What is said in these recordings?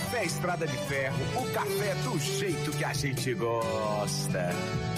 Café Estrada de Ferro, o café do jeito que a gente gosta.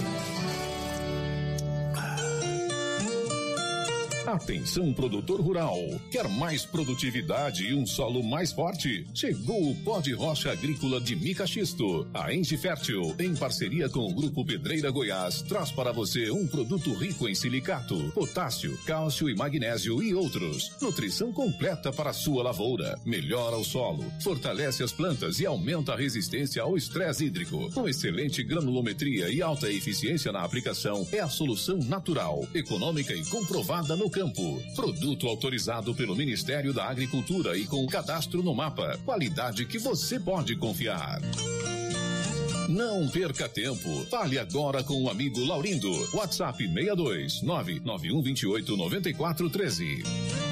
Atenção, produtor rural. Quer mais produtividade e um solo mais forte? Chegou o pó de rocha agrícola de mica xisto. A Enge Fértil, em parceria com o Grupo Pedreira Goiás, traz para você um produto rico em silicato, potássio, cálcio e magnésio e outros. Nutrição completa para a sua lavoura. Melhora o solo, fortalece as plantas e aumenta a resistência ao estresse hídrico. Com excelente granulometria e alta eficiência na aplicação, é a solução natural, econômica e comprovada no campo. Produto autorizado pelo Ministério da Agricultura e com cadastro no mapa. Qualidade que você pode confiar. Não perca tempo. Fale agora com o amigo Laurindo. WhatsApp 62 99128 9413.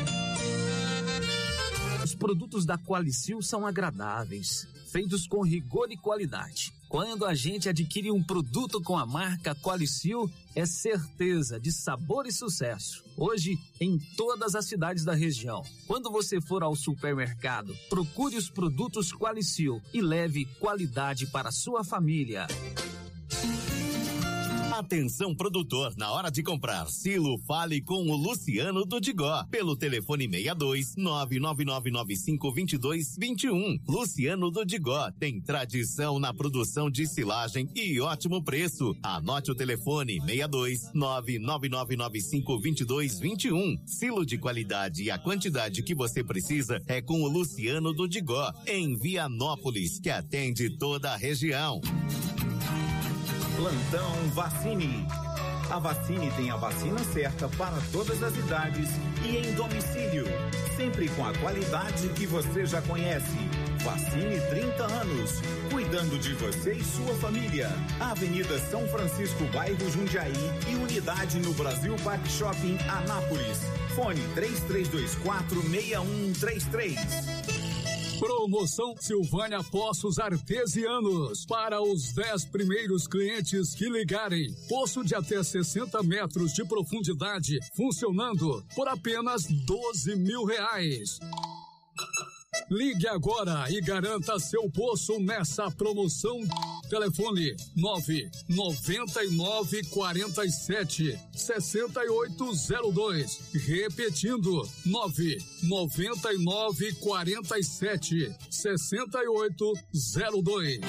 Os produtos da Qualicil são agradáveis, feitos com rigor e qualidade. Quando a gente adquire um produto com a marca Qualicil, é certeza de sabor e sucesso. Hoje, em todas as cidades da região. Quando você for ao supermercado, procure os produtos Qualicil e leve qualidade para a sua família. Atenção, produtor, na hora de comprar silo, fale com o Luciano do Digó, pelo telefone 62 999952221. Luciano do Digó tem tradição na produção de silagem e ótimo preço. Anote o telefone 62 999952221. Silo de qualidade e a quantidade que você precisa é com o Luciano do Digó, em Vianópolis, que atende toda a região. Plantão Vacine. A Vacine tem a vacina certa para todas as idades e em domicílio, sempre com a qualidade que você já conhece. Vacine 30 anos, cuidando de você e sua família. Avenida São Francisco, bairro Jundiaí e unidade no Brasil Park Shopping, Anápolis. Fone 33246133. Promoção Silvânia Poços Artesianos. Para os 10 primeiros clientes que ligarem, poço de até 60 metros de profundidade, funcionando por apenas R$12.000. Ligue agora e garanta seu poço nessa promoção. Telefone 999476802. Repetindo, 999476802.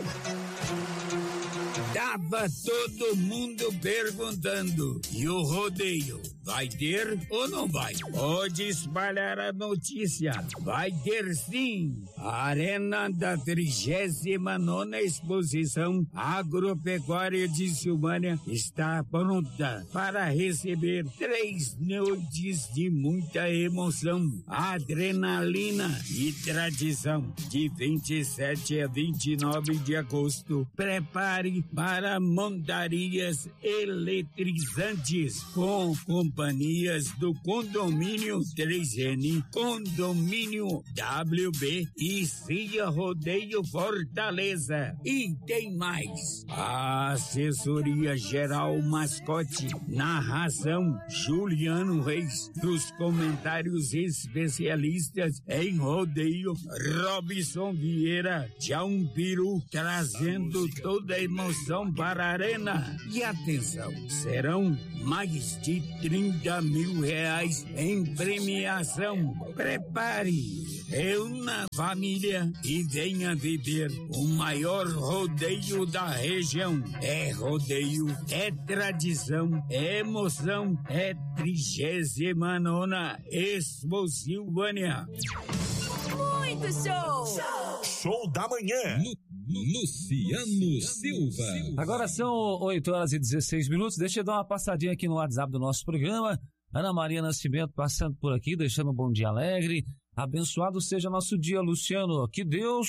Tava todo mundo perguntando, e o rodeio vai ter ou não vai? Pode espalhar a notícia, vai ter sim. A arena da 39ª Exposição Agropecuária de Silvânia está pronta para receber 3 noites de muita emoção, adrenalina e tradição. De 27 a 29 de agosto, prepare para montarias eletrizantes com companhias do Condomínio 3N, Condomínio WB e CIA Rodeio Fortaleza. E tem mais: a assessoria geral mascote, narração Juliano Reis, dos comentários especialistas em rodeio Robson Vieira, Tchaupiru, trazendo toda a emoção para a arena. E atenção, serão mais de R$30.000 em premiação. Prepare, reúna a família e venha viver o maior rodeio da região. É rodeio, é tradição, é emoção, é 39ª Expo Silvânia. Muito show! Show da manhã. Luciano Silva. Agora são 8h16. Deixa eu dar uma passadinha aqui no WhatsApp do nosso programa. Ana Maria Nascimento passando por aqui, deixando um bom dia alegre. Abençoado seja nosso dia, Luciano. Que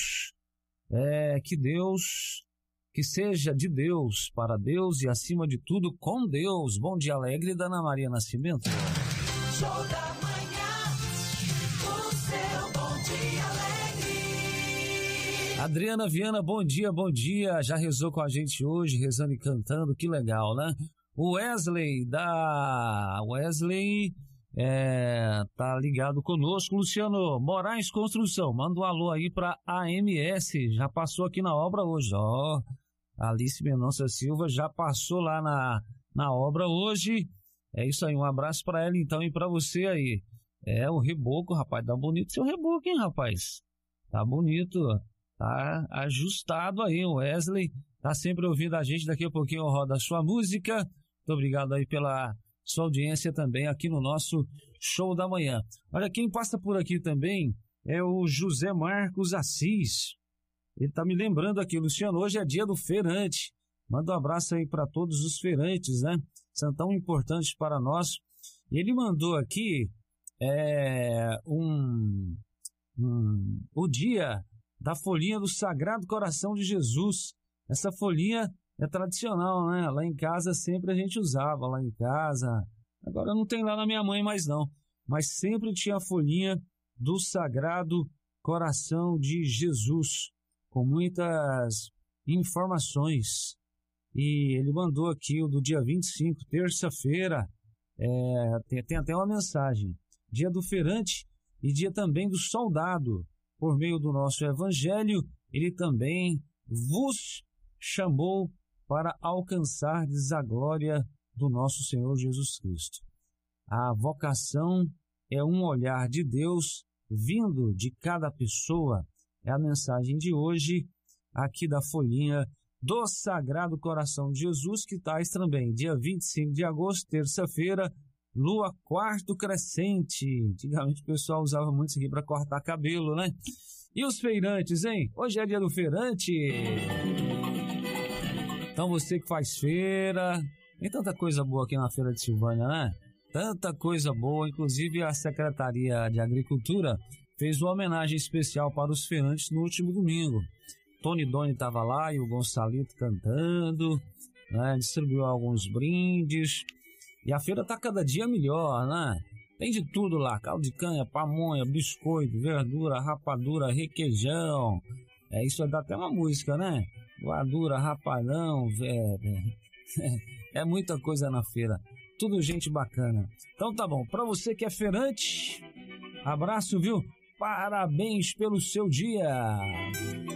seja de Deus, para Deus e acima de tudo com Deus. Bom dia alegre da Ana Maria Nascimento. Show da manhã, o seu bom dia alegre. Adriana Viana, bom dia. Já rezou com a gente hoje, rezando e cantando, que legal, né? O Wesley tá ligado conosco. Luciano Moraes Construção, manda um alô aí pra AMS, já passou aqui na obra hoje, ó. Alice Mendonça Silva já passou lá na obra hoje. É isso aí, um abraço pra ela então e pra você aí. O reboco, rapaz, tá bonito seu reboco, hein, rapaz? Tá bonito, tá ajustado aí. O Wesley tá sempre ouvindo a gente, daqui a pouquinho roda a sua música. Muito obrigado aí pela sua audiência também aqui no nosso Show da Manhã. Olha, quem passa por aqui também é o José Marcos Assis. Ele tá me lembrando aqui, Luciano, hoje é dia do feirante. Manda um abraço aí para todos os feirantes, né? São tão importantes para nós. Ele mandou aqui o dia da folhinha do Sagrado Coração de Jesus. Essa folhinha é tradicional, né? Lá em casa sempre a gente usava, lá em casa. Agora não tem lá na minha mãe mais não. Mas sempre tinha a folhinha do Sagrado Coração de Jesus, com muitas informações. E ele mandou aqui o do dia 25, terça-feira, tem até uma mensagem. Dia do feirante e dia também do soldado. Por meio do nosso evangelho, ele também vos chamou para alcançardes a glória do nosso Senhor Jesus Cristo. A vocação é um olhar de Deus vindo de cada pessoa. É a mensagem de hoje, aqui da folhinha do Sagrado Coração de Jesus, que traz também dia 25 de agosto, terça-feira, lua quarto crescente. Antigamente o pessoal usava muito isso aqui para cortar cabelo, né? E os feirantes, hein? Hoje é dia do feirante. Então você que faz feira, tem tanta coisa boa aqui na Feira de Silvânia, né? Tanta coisa boa, inclusive a Secretaria de Agricultura fez uma homenagem especial para os feirantes no último domingo. Tony Doni estava lá e o Gonçalito cantando, né? Distribuiu alguns brindes. E a feira tá cada dia melhor, né? Tem de tudo lá, caldo de canha, pamonha, biscoito, verdura, rapadura, requeijão. Isso dá até uma música, né? Voadura, rapadão, é muita coisa na feira. Tudo gente bacana. Então tá bom, pra você que é feirante, abraço, viu? Parabéns pelo seu dia.